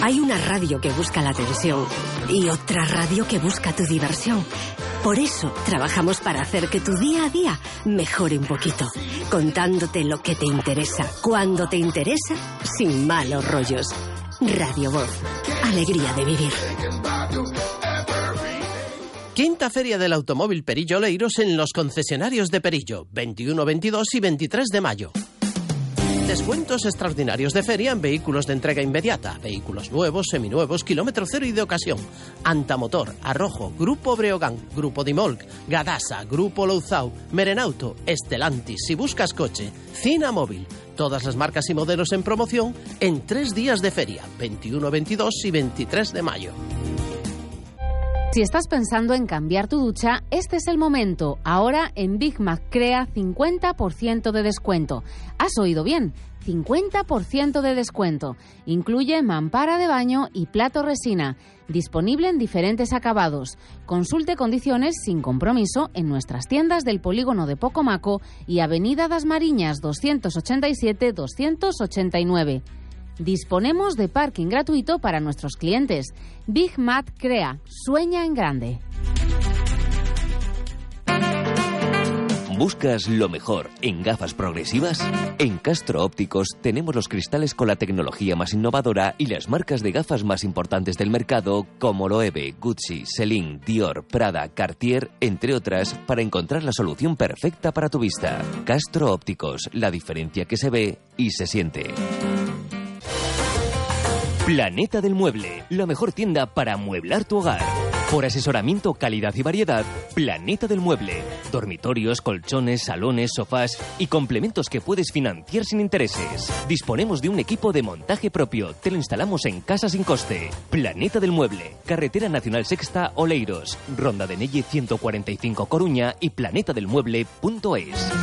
Hay una radio que busca la atención y otra radio que busca tu diversión. Por eso trabajamos para hacer que tu día a día mejore un poquito, contándote lo que te interesa, cuando te interesa, sin malos rollos. Radio Voz, alegría de vivir. Quinta Feria del Automóvil Perillo Oleiros en los concesionarios de Perillo, 21, 22 y 23 de mayo. Descuentos extraordinarios de feria en vehículos de entrega inmediata, vehículos nuevos, seminuevos, kilómetro cero y de ocasión. Antamotor, Arrojo, Grupo Breogán, Grupo Dimolc, Gadasa, Grupo Louzao, Merenauto, Estelantis, si buscas coche, Cina Móvil. Todas las marcas y modelos en promoción en 3 días de feria, 21, 22 y 23 de mayo. Si estás pensando en cambiar tu ducha, este es el momento. Ahora en Big Mac Crea 50% de descuento. ¿Has oído bien? 50% de descuento. Incluye mampara de baño y plato resina. Disponible en diferentes acabados. Consulte condiciones sin compromiso en nuestras tiendas del polígono de Pocomaco y Avenida das Mariñas 287-289. Disponemos de parking gratuito para nuestros clientes. Big Mac Crea. Sueña en grande. ¿Buscas lo mejor en gafas progresivas? En Castro Ópticos tenemos los cristales con la tecnología más innovadora y las marcas de gafas más importantes del mercado como Loewe, Gucci, Celine, Dior, Prada, Cartier, entre otras, para encontrar la solución perfecta para tu vista. Castro Ópticos, la diferencia que se ve y se siente. Planeta del Mueble, la mejor tienda para amueblar tu hogar. Por asesoramiento, calidad y variedad, Planeta del Mueble. Dormitorios, colchones, salones, sofás y complementos que puedes financiar sin intereses. Disponemos de un equipo de montaje propio. Te lo instalamos en casa sin coste. Planeta del Mueble. Carretera Nacional Sexta, Oleiros. Ronda de Nelle 145 Coruña y planetadelmueble.es.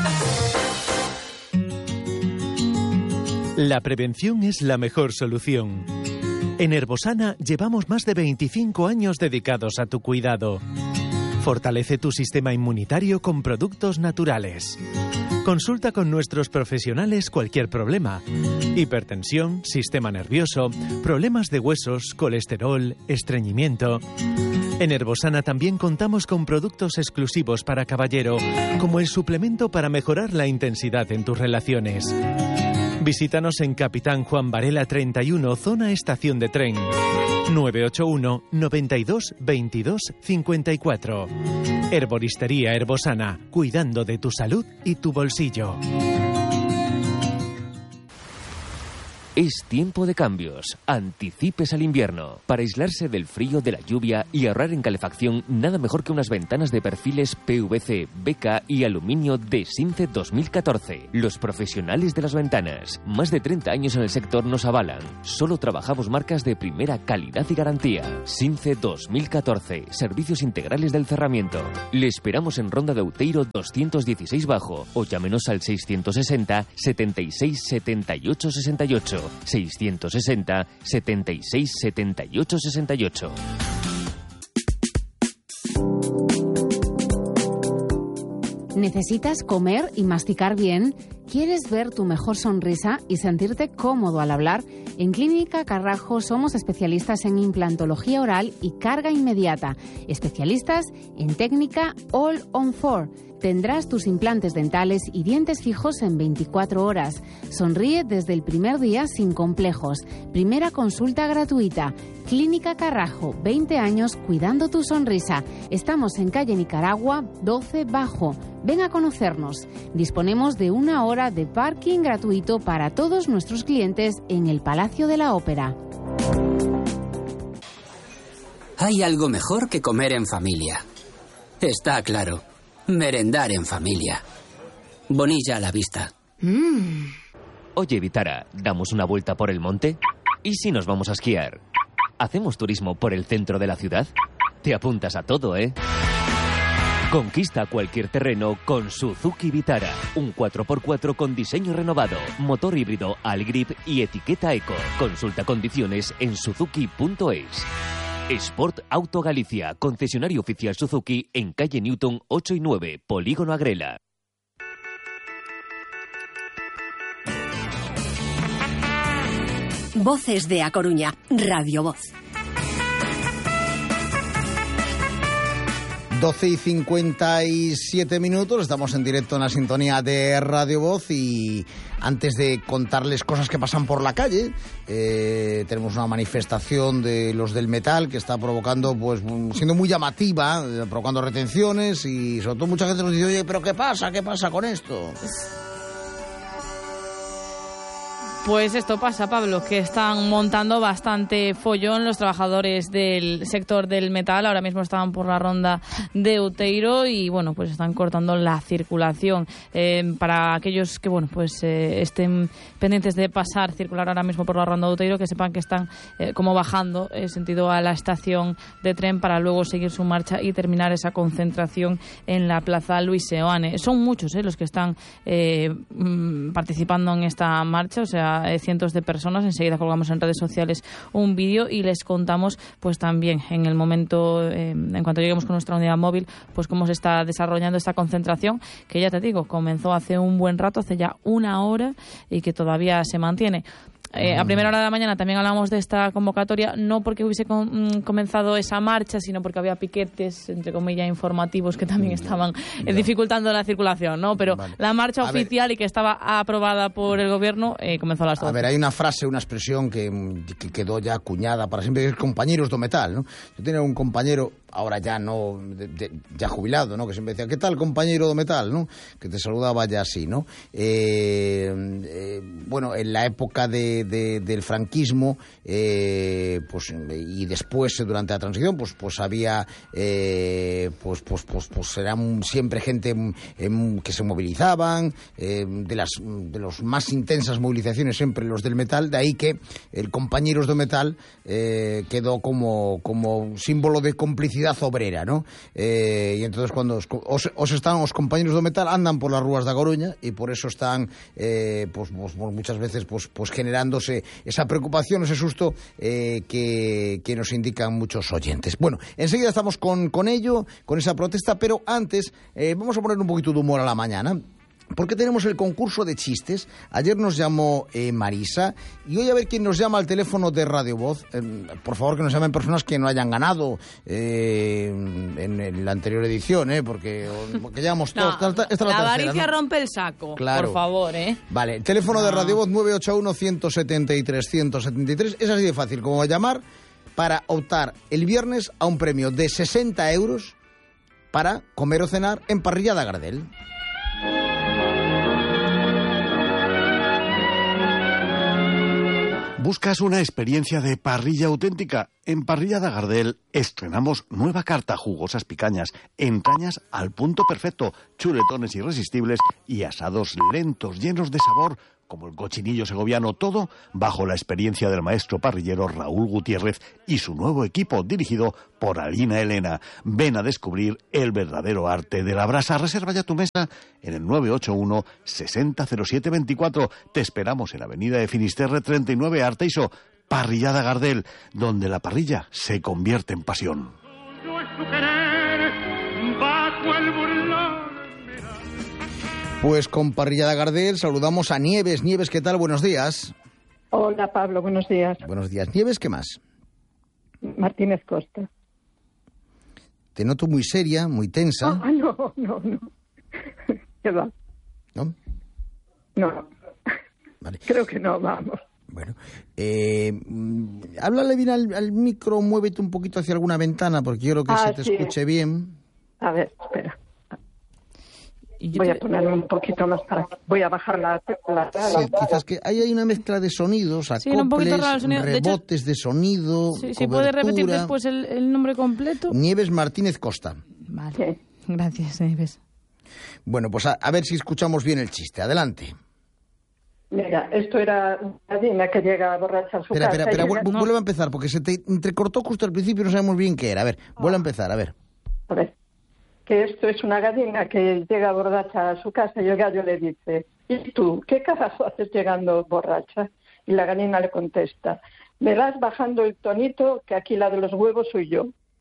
La prevención es la mejor solución. En Herbosana llevamos más de 25 años dedicados a tu cuidado. Fortalece tu sistema inmunitario con productos naturales. Consulta con nuestros profesionales cualquier problema. Hipertensión, sistema nervioso, problemas de huesos, colesterol, estreñimiento. En Herbosana también contamos con productos exclusivos para caballero, como el suplemento para mejorar la intensidad en tus relaciones. Visítanos en Capitán Juan Varela 31, zona estación de tren. 981 92 22 54. Herboristería Herbosana, cuidando de tu salud y tu bolsillo. Es tiempo de cambios. Anticipes al invierno. Para aislarse del frío, de la lluvia y ahorrar en calefacción, nada mejor que unas ventanas de perfiles PVC, BK y aluminio de Since 2014. Los profesionales de las ventanas. Más de 30 años en el sector nos avalan. Solo trabajamos marcas de primera calidad y garantía. Since 2014. Servicios integrales del cerramiento. Le esperamos en Ronda de Outeiro 216 Bajo o llámenos al 660 76 78 68. 660 76 78 68. ¿Necesitas comer y masticar bien? ¿Quieres ver tu mejor sonrisa y sentirte cómodo al hablar? En Clínica Carrajo somos especialistas en implantología oral y carga inmediata. Especialistas en técnica All on 4. Tendrás tus implantes dentales y dientes fijos en 24 horas. Sonríe desde el primer día sin complejos. Primera consulta gratuita. Clínica Carrajo, 20 años cuidando tu sonrisa. Estamos en calle Nicaragua, 12 Bajo. Ven a conocernos. Disponemos de 1 hora de parking gratuito para todos nuestros clientes en el Palacio de la Ópera. Hay algo mejor que comer en familia. Está claro. Merendar en familia. Bonilla a la vista. Oye, Vitara, ¿damos una vuelta por el monte? ¿Y si nos vamos a esquiar? ¿Hacemos turismo por el centro de la ciudad? Te apuntas a todo, ¿eh? Conquista cualquier terreno con Suzuki Vitara. Un 4x4 con diseño renovado, motor híbrido Algrip y etiqueta Eco. Consulta condiciones en suzuki.es. Sport Auto Galicia, concesionario oficial Suzuki en calle Newton 8 y 9, Polígono Agrela. Voces de A Coruña, Radio Voz. 12:57, estamos en directo en la sintonía de Radio Voz y antes de contarles cosas que pasan por la calle, tenemos una manifestación de los del metal que está provocando, pues siendo muy llamativa, provocando retenciones y sobre todo mucha gente nos dice, oye, pero ¿qué pasa con esto? Pues esto pasa, Pablo, que están montando bastante follón los trabajadores del sector del metal. Ahora mismo estaban por la ronda de Outeiro y, bueno, pues están cortando la circulación. Para aquellos que, bueno, pues estén pendientes de circular ahora mismo por la ronda de Outeiro, que sepan que están como bajando en sentido a la estación de tren para luego seguir su marcha y terminar esa concentración en la Plaza Luis Seoane. Son muchos los que están participando en esta marcha, o sea, cientos de personas. Enseguida colgamos en redes sociales un vídeo y les contamos pues también en el momento, en cuanto lleguemos con nuestra unidad móvil, pues cómo se está desarrollando esta concentración, que ya te digo, comenzó hace un buen rato, hace ya una hora, y que todavía se mantiene. A primera hora de la mañana también hablamos de esta convocatoria, no porque hubiese comenzado esa marcha, sino porque había piquetes, entre comillas, informativos que también estaban dificultando la circulación, ¿no? Pero la marcha oficial y que estaba aprobada por el gobierno comenzó a las 12. A ver, hay una frase, una expresión que quedó ya acuñada para siempre, que es compañeros do metal, ¿no? Yo tenía un compañero, ahora ya no, ya jubilado, ¿no? Que siempre decía, ¿qué tal, compañero do metal?, ¿no? Que te saludaba ya así, ¿no? Bueno, en la época del franquismo, pues y después durante la transición, pues había, pues eran siempre gente que se movilizaban, de los más intensas movilizaciones siempre los del metal, de ahí que el compañeros do metal quedó como símbolo de complicidad obrera, ¿no? Y entonces cuando os compañeros do metal andan por las rúas da Coruña y por eso están pues muchas veces pues generándose esa preocupación, ese susto que nos indican muchos oyentes. Bueno, enseguida estamos con ello, con esa protesta, pero antes vamos a poner un poquito de humor a la mañana, porque tenemos el concurso de chistes. Ayer nos llamó Marisa y hoy a ver quién nos llama al teléfono de Radio Voz. Por favor, que nos llamen personas que no hayan ganado en la anterior edición, porque llevamos todos. No, la avaricia, ¿no? Rompe el saco, claro. Por favor, Vale, el teléfono de Radio Voz 981-173-173. Es así de fácil como llamar para optar el viernes a un premio de 60 euros para comer o cenar en Parrillada Gardel. ¿Buscas una experiencia de parrilla auténtica? En Parrillada Gardel estrenamos nueva carta, jugosas picañas, entrañas al punto perfecto, chuletones irresistibles y asados lentos, llenos de sabor, como el cochinillo segoviano, todo bajo la experiencia del maestro parrillero Raúl Gutiérrez y su nuevo equipo dirigido por Alina Elena. Ven a descubrir el verdadero arte de la brasa. Reserva ya tu mesa en el 981 600724. Te esperamos en Avenida de Finisterre 39, Arteiso. Parrillada Gardel, donde la parrilla se convierte en pasión. Pues con Parrillada Gardel saludamos a Nieves. Nieves, ¿qué tal? Buenos días. Hola, Pablo, buenos días. Buenos días. Nieves, ¿qué más? Martínez Costa. Te noto muy seria, muy tensa. No. ¿Qué va? ¿No? No. Vale. Creo que no, vamos. Bueno, háblale bien al micro, muévete un poquito hacia alguna ventana, porque yo creo que se te escuche bien. A ver, espera. Voy a ponerme un poquito más para aquí. Voy a bajar la sí, quizás que ahí hay una mezcla de sonidos, acoples, rebotes de sonido, sí, ¿puede repetir después el nombre completo? Nieves Martínez Costa. Vale, sí. Gracias, Nieves. Bueno, pues a ver si escuchamos bien el chiste. Adelante. Mira, esto era una gallina que llega borracha a su casa. Espera, vuelve a empezar, porque se te entrecortó justo al principio y no sabemos bien qué era. A ver, vuelve a empezar, a ver. A ver. Que esto es una gallina que llega borracha a su casa y el gallo le dice, ¿y tú qué carajo haces llegando borracha? Y la gallina le contesta, me vas bajando el tonito que aquí la de los huevos soy yo.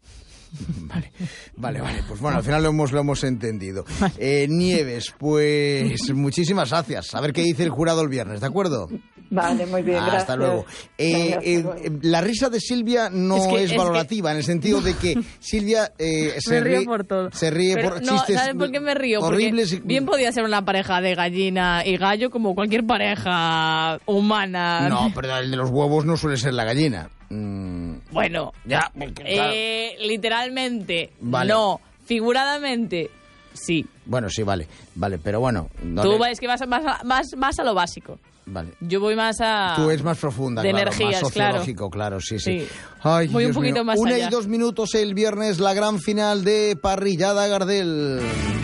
Vale, pues bueno, al final lo hemos entendido. Nieves, pues muchísimas gracias. A ver qué dice el jurado el viernes, ¿de acuerdo? Vale, muy bien, gracias. Hasta luego. La risa de Silvia no es valorativa, en el sentido de que Silvia se ríe por todo. Se ríe por chistes ¿sabes por qué me río? horribles. Porque bien podía ser una pareja de gallina y gallo como cualquier pareja humana. No, pero el de los huevos no suele ser la gallina. Bueno, ya, claro. Literalmente, vale. No. Figuradamente, sí. Bueno, sí, vale, pero bueno. Tú ves que vas más a lo básico. Vale. Yo voy más a... Tú es más profunda, de claro, energías, más sociológico, claro, sí. Ay, voy Dios un poquito mío. más 1 allá. y 2 minutos el viernes, la gran final de Parrillada Gardel.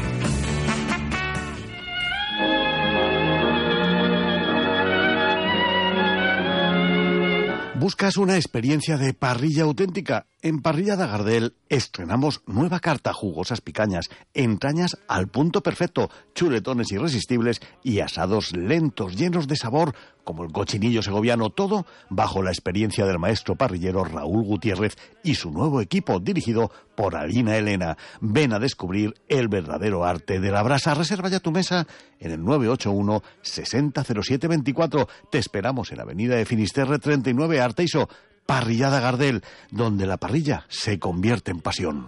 ¿Buscas una experiencia de parrilla auténtica? En Parrillada Gardel estrenamos nueva carta, jugosas picañas, entrañas al punto perfecto, chuletones irresistibles y asados lentos, llenos de sabor, como el cochinillo segoviano, todo bajo la experiencia del maestro parrillero Raúl Gutiérrez y su nuevo equipo dirigido por Alina Elena. Ven a descubrir el verdadero arte de la brasa. Reserva ya tu mesa en el 981 600724. Te esperamos en Avenida de Finisterre 39, Arteiso. Parrillada Gardel, donde la parrilla se convierte en pasión.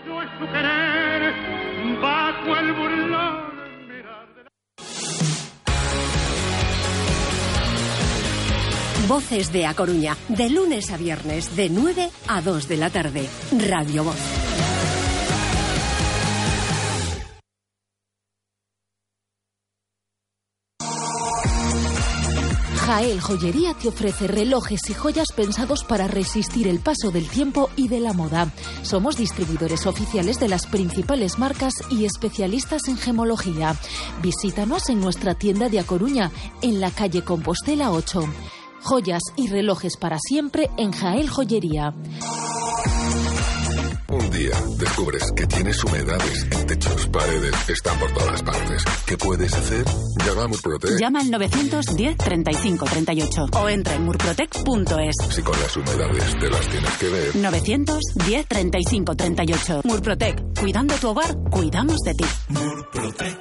Voces de A Coruña, de lunes a viernes, de 9 a 2 de la tarde. Radio Voz. Jael Joyería te ofrece relojes y joyas pensados para resistir el paso del tiempo y de la moda. Somos distribuidores oficiales de las principales marcas y especialistas en gemología. Visítanos en nuestra tienda de A Coruña, en la calle Compostela 8. Joyas y relojes para siempre en Jael Joyería. Un día descubres que tienes humedades en techos, paredes, están por todas partes. ¿Qué puedes hacer? Llama a Murprotec. Llama al 910 35 38 o entra en murprotec.es. Si con las humedades te las tienes que ver. 910 35 38. Murprotec. Cuidando tu hogar, cuidamos de ti. Murprotec.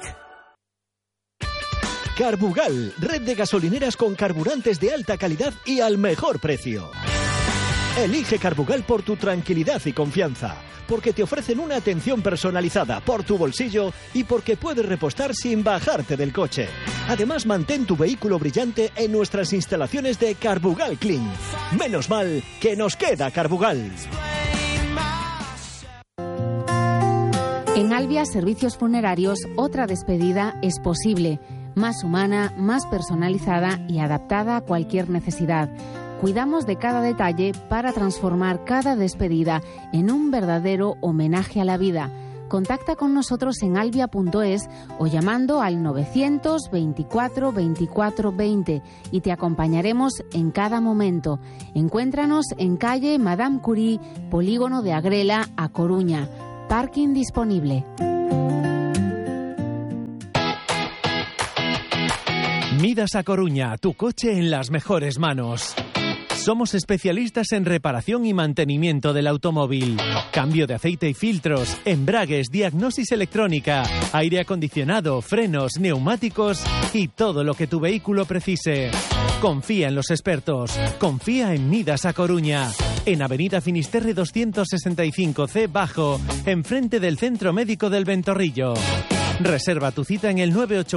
Carbugal, red de gasolineras con carburantes de alta calidad y al mejor precio. Elige Carbugal por tu tranquilidad y confianza, porque te ofrecen una atención personalizada por tu bolsillo y porque puedes repostar sin bajarte del coche. Además, mantén tu vehículo brillante en nuestras instalaciones de Carbugal Clean. Menos mal que nos queda Carbugal. En Albia Servicios Funerarios, otra despedida es posible. Más humana, más personalizada y adaptada a cualquier necesidad. Cuidamos de cada detalle para transformar cada despedida en un verdadero homenaje a la vida. Contacta con nosotros en albia.es o llamando al 924 24 20 y te acompañaremos en cada momento. Encuéntranos en calle Madame Curie, Polígono de Agrela, A Coruña. Parking disponible. Midas A Coruña, tu coche en las mejores manos. Somos especialistas en reparación y mantenimiento del automóvil. Cambio de aceite y filtros, embragues, diagnosis electrónica, aire acondicionado, frenos, neumáticos y todo lo que tu vehículo precise. Confía en los expertos. Confía en Midas A Coruña. En Avenida Finisterre 265C Bajo, enfrente del Centro Médico del Ventorrillo. Reserva tu cita en el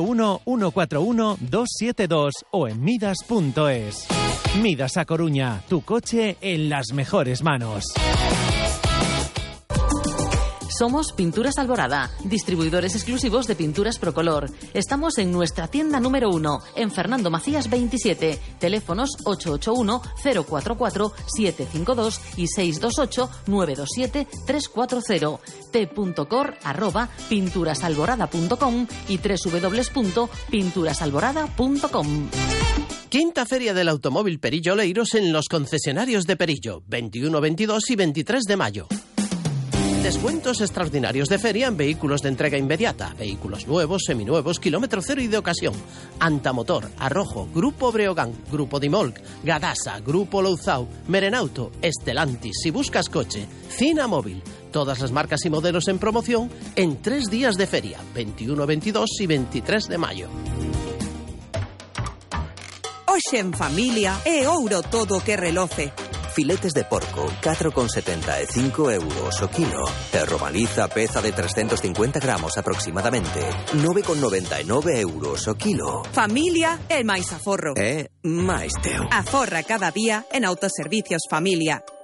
981-141-272 o en midas.es. Midas A Coruña, tu coche en las mejores manos. Somos Pinturas Alborada, distribuidores exclusivos de pinturas Procolor. Estamos en nuestra tienda número 1, en Fernando Macías 27, teléfonos 881-044-752 y 628-927-340, t.cor@pinturasalborada.com y www.pinturasalborada.com. Quinta Feria del Automóvil Perillo Oleiros en los concesionarios de Perillo, 21, 22 y 23 de mayo. Descuentos extraordinarios de feria en vehículos de entrega inmediata, vehículos nuevos, seminuevos, kilómetro cero y de ocasión. Antamotor, Arrojo, Grupo Breogán, Grupo Dimolc, Gadasa, Grupo Louzao, Merenauto, Estelantis. Si buscas coche, Cina Móvil. Todas las marcas y modelos en promoción en 3 días de feria, 21, 22 y 23 de mayo. Hoxe en familia é ouro todo o que reloce. Filetes de porco, 4,75 euros o kilo. E romaliza, peza de 350 gramos aproximadamente, 9,99 euros o kilo. Familia é máis aforro. É máis teu. Aforra cada día en Autoservicios Familia.